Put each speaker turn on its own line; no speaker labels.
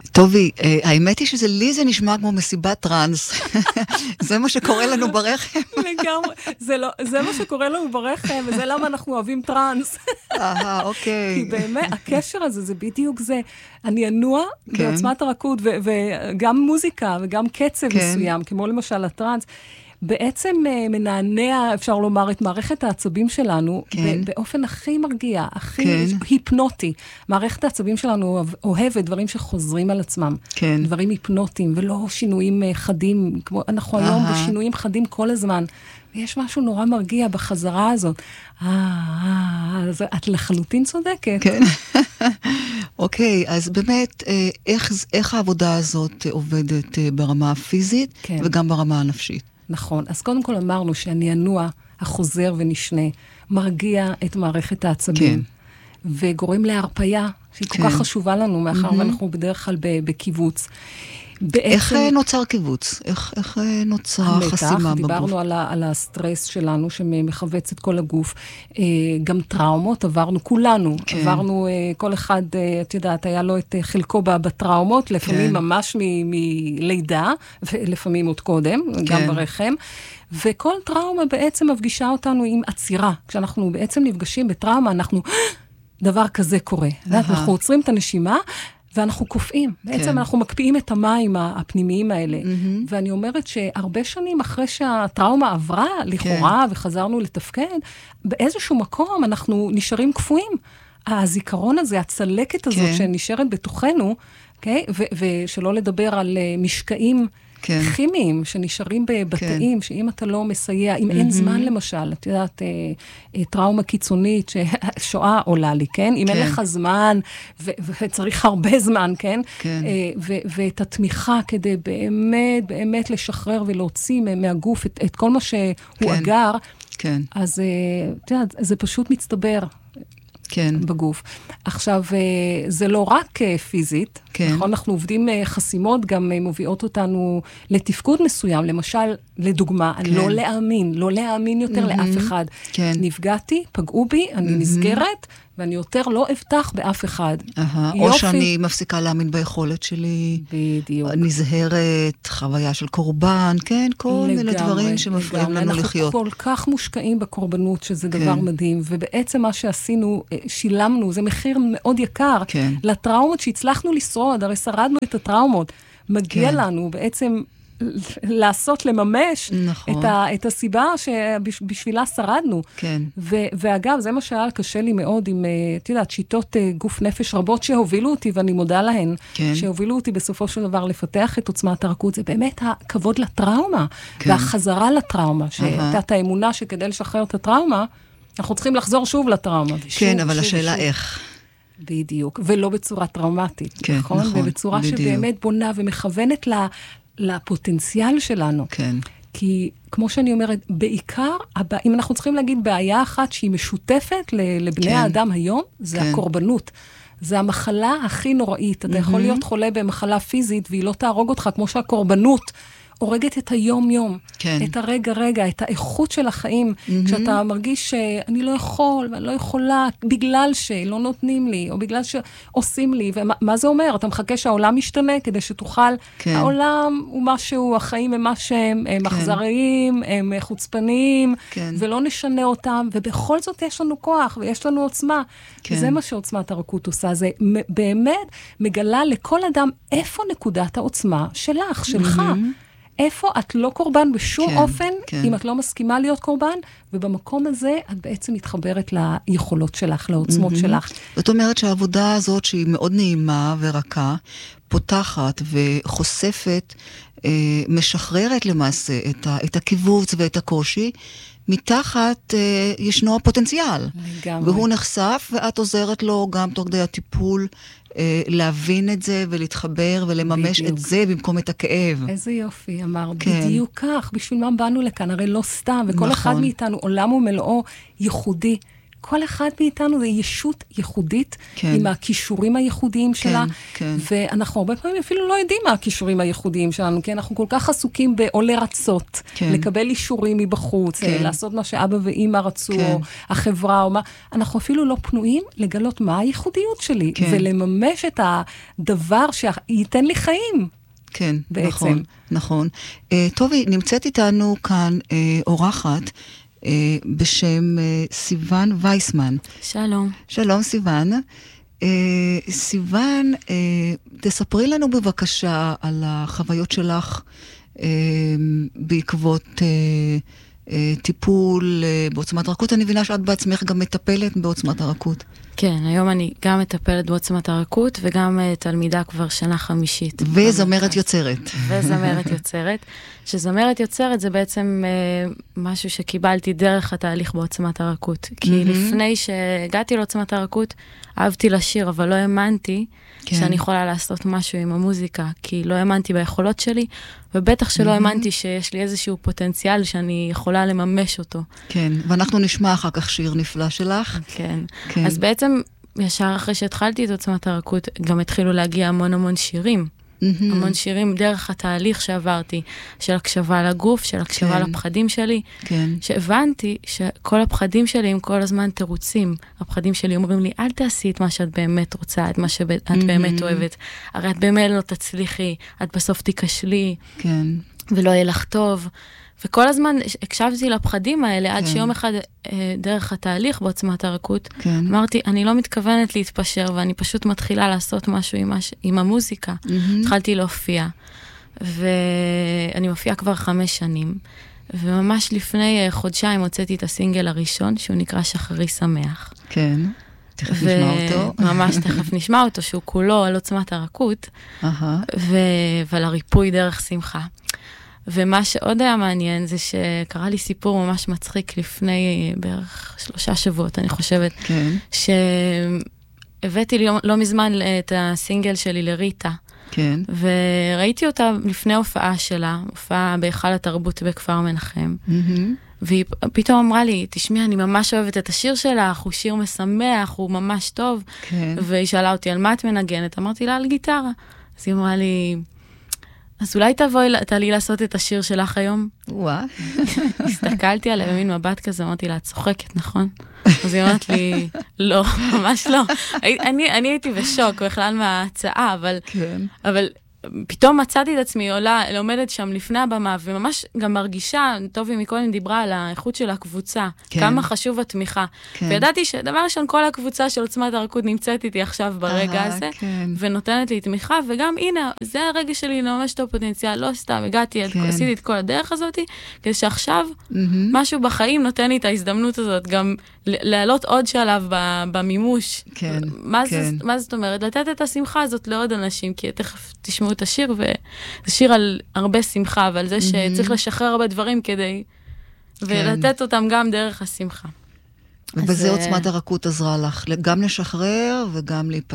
טובי, האמת היא לי זה נשמע כמו מסיבת טרנס. זה מה שקורה לנו ברחם.
לגמרי. זה מה שקורה לנו ברחם, וזה למה אנחנו אוהבים טרנס.
אוקיי.
כי באמת, הקשר הזה, זה בדיוק זה. אני אנוע בעוצמת הרכות, וגם מוזיקה, וגם קצב מסוים, כמו למשל הטרנס. בעצם מנענע, אפשר לומר, את מערכת העצבים שלנו, באופן הכי מרגיע, הכי היפנוטי. מערכת העצבים שלנו אוהבת דברים שחוזרים על עצמם. דברים היפנוטיים, ולא שינויים חדים, כמו אנחנו היום בשינויים חדים כל הזמן. ויש משהו נורא מרגיע בחזרה הזאת. את לחלוטין צודקת.
כן. אוקיי, אז באמת, איך העבודה הזאת עובדת ברמה הפיזית, וגם ברמה הנפשית?
נכון, אז קודם כל אמרנו שאני אנוע, החוזר ונשנה, מרגיע את מערכת העצבים, וגורם להרפיה, שהיא כל כך חשובה לנו, מאחר ואנחנו בדרך כלל בקיבוץ.
איך נוצר קיבוץ? איך נוצר חסימה בגוף?
דיברנו על הסטרס שלנו, שמחווץ את כל הגוף. גם טראומות, עברנו כולנו. עברנו, כל אחד, את יודעת, היה לו את חלקו בטראומות, לפעמים ממש מלידה, ולפעמים עוד קודם, גם ברחם. וכל טראומה בעצם מפגישה אותנו עם עצירה. כשאנחנו בעצם נפגשים בטראומה, דבר כזה קורה. אנחנו עוצרים את הנשימה, ואנחנו קופאים. בעצם אנחנו מקפיאים את המים הפנימיים האלה. ואני אומרת שהרבה שנים אחרי שהטראומה עברה לכאורה וחזרנו לתפקד, באיזשהו מקום אנחנו נשארים קפואים. הזיכרון הזה, הצלקת הזאת שנשארת בתוכנו, ושלא לדבר על משקעים כימיים שנשארים בבתאים, שאם אתה לא מסייע, אם אין זמן למשל, את יודעת, טראומה קיצונית, ששואה עולה לי, כן? אם אין לך זמן, וצריך הרבה זמן, כן? ואת התמיכה כדי באמת, באמת לשחרר ולהוציא מהגוף את כל מה שהוא אגר, אז את יודעת, זה פשוט מצטבר. בגוף. עכשיו, זה לא רק פיזית, נכון? אנחנו עובדים חסימות, גם מובילות אותנו לתפקוד מסוים, למשל, לדוגמה, לא להאמין יותר לאף אחד. נפגעתי, פגעו בי, אני נסגרת, ואני יותר לא אבטח באף אחד.
או שאני מפסיקה להאמין ביכולת שלי.
בדיוק.
נזהרת, חוויה של קורבן, כן, כל מיני דברים שמפריעים לנו לחיות.
אנחנו כל כך מושקעים בקורבנות, שזה דבר מדהים, ובעצם מה שעשינו, שילמנו, זה מחיר מאוד יקר, לטראומות שהצלחנו לשרוד, הרי שרדנו את הטראומות, מגיע לנו בעצם לממש את הסיבה שבשבילה שרדנו. ואגב, זה מה שהיה קשה לי מאוד עם, את יודעת, שיטות גוף נפש רבות שהובילו אותי, ואני מודה להן, שהובילו אותי בסופו של דבר לפתח את עוצמת הרכות. זה באמת הכבוד לטראומה, והחזרה לטראומה, שאת האמונה שכדי לשחרר את הטראומה, אנחנו צריכים לחזור שוב לטראומה.
כן, אבל השאלה איך.
בדיוק, ולא בצורה טראומטית, נכון? ובצורה שבאמת בונה ומכוונת לפוטנציאל שלנו.
כן.
כי, כמו שאני אומרת, בעיקר, אם אנחנו צריכים להגיד בעיה אחת שהיא משותפת לבני האדם היום, זה הקורבנות. זה המחלה הכי נוראית. אתה יכול להיות חולה במחלה פיזית, והיא לא תהרוג אותך, כמו שהקורבנות הורגת את היום-יום, את הרגע-רגע, את האיכות של החיים, כשאתה מרגיש שאני לא יכול, ואני לא יכולה, בגלל שלא נותנים לי, או בגלל שעושים לי, ומה זה אומר? אתה מחכה שהעולם ישתנה, כדי שתוכל, העולם הוא משהו, החיים הם מה שהם, הם אכזריים, הם חוצפניים, ולא נשנה אותם, ובכל זאת יש לנו כוח, ויש לנו עוצמה, וזה מה שעוצמת הרכות עושה, זה באמת מגלה לכל אדם איפה נקודת העוצמה שלך, שלך, איפה את לא קורבן בשום אופן, אם את לא מסכימה להיות קורבן, ובמקום הזה את בעצם מתחברת ליכולות שלך, לעוצמות שלך.
זאת אומרת שהעבודה הזאת, שהיא מאוד נעימה ורכה, פותחת וחושפת, משחררת למעשה את הקיבוץ ואת הקושי, מתחת ישנו הפוטנציאל. לגמרי. והוא נחשף, ואת עוזרת לו גם תוך כדי הטיפול, להבין את זה ולהתחבר ולממש בדיוק. את זה במקום את הכאב.
איזה יופי, אמרת. כן. בדיוק כך, בשביל מה באנו לכאן? הרי לא סתם, וכל נכון. אחד מאיתנו עולם ומלואו ייחודי. כל אחד מאיתנו זה ישות ייחודית, עם הכישורים הייחודיים שלה, ואנחנו הרבה פעמים אפילו לא יודעים מה הכישורים הייחודיים שלנו, כי אנחנו כל כך עסוקים בעולה רצות, לקבל אישורים מבחוץ, לעשות מה שאבא ואמא רצו, או החברה, או מה, אנחנו אפילו לא פנויים לגלות מה הייחודיות שלי, ולממש את הדבר שייתן לי חיים.
כן, נכון, נכון. טובי, נמצאת איתנו כאן אורחת, בשם סיוון וייסמן.
שלום.
שלום סיוון. סיוון, תספרי לנו בבקשה על החוויות שלך בעקבות טיפול בעוצמת הרכות. אני מבינה שאת בעצמך גם מטפלת בעוצמת הרכות.
כן, היום אני גם מטפלת בעוצמת הרכות, וגם תלמידה כבר שנה חמישית.
וזמרת יוצרת.
וזמרת יוצרת. שזמרת יוצרת זה בעצם משהו שקיבלתי דרך התהליך בעוצמת הרכות. כי לפני שהגעתי לעוצמת הרכות, אהבתי לשיר, אבל לא האמנתי שאני יכולה לעשות משהו עם המוזיקה, כי לא האמנתי ביכולות שלי, ובטח שלא האמנתי שיש לי איזשהו פוטנציאל שאני יכולה לממש אותו.
כן, ואנחנו נשמע אחר כך שיר נפלא שלך.
כן. אז בעצם, ישר אחרי שהתחלתי את עוצמת הרכות, גם התחילו להגיע המון שירים. המון שירים דרך התהליך שעברתי, של הקשבה לגוף, של הקשבה לפחדים שלי, שהבנתי שכל הפחדים שלי הם כל הזמן תירוצים. הפחדים שלי אומרים לי, אל תעשי את מה שאת באמת רוצה, את מה שאת באמת אוהבת. הרי את באמת לא תצליחי, את בסוף תיכשלי, ולא יהיה לך טוב. וכל הזמן הקשבתי לפחדים האלה, עד שיום אחד דרך התהליך בעוצמת הרכות, אמרתי, אני לא מתכוונת להתפשר, ואני פשוט מתחילה לעשות משהו עם המוזיקה. התחלתי להופיע, ואני מופיעה כבר 5 שנים, וממש לפני חודשיים הוצאתי את הסינגל הראשון, שהוא נקרא שחרי שמח.
כן, תכף נשמע אותו.
ממש תכף נשמע אותו, שהוא כולו על עוצמת הרכות, ועל הריפוי דרך שמחה. ומה שעוד היה מעניין זה שקרה לי סיפור ממש מצחיק לפני בערך 3 שבועות, אני חושבת, שהבאתי לי לא מזמן את הסינגל שלי לריטה, וראיתי אותה לפני הופעה שלה, הופעה בהיכל התרבות בכפר מנחם, והיא פתאום אמרה לי, תשמעי, אני ממש אוהבת את השיר שלך, הוא שיר משמח, הוא ממש טוב, והיא שאלה אותי, על מה את מנגנת? אמרתי לה, על גיטרה. אז היא אמרה לי, אז אולי תעלי לעשות את השיר שלך היום?
וואה.
הסתכלתי עליה במין מבט כזה, אמרתי לה, את צוחקת, נכון? אז היא אמרת לי, לא, ממש לא. אני הייתי בשוק בכלל מההצעה, אבל פתאום מצאתי את עצמי, עומדת שם לפני הבמה, וממש גם מרגישה, טובי מקודם דיברה על האיכות של הקבוצה, כמה חשוב התמיכה. וידעתי שדבר ראשון, כל הקבוצה של עוצמת הרכות נמצאת איתי עכשיו ברגע הזה, ונותנת לי תמיכה, וגם הנה, זה הרגע שלי לממש את הפוטנציאל, לא סתם, הגעתי, עשיתי את כל הדרך הזאת, כדי שעכשיו משהו בחיים נותן לי את ההזדמנות הזאת, גם לעלות עוד שלב במימוש. מה זאת אומרת? לתת את השמחה הזאת לעוד אנשים, כי תכף תשמעו את השיר, וזה שיר על הרבה שמחה, ועל זה שצריך לשחרר הרבה דברים כדי, ולתת אותם גם דרך השמחה.
ובזה עוצמת הרכות עזרה לך, גם לשחרר וגם להיפטר.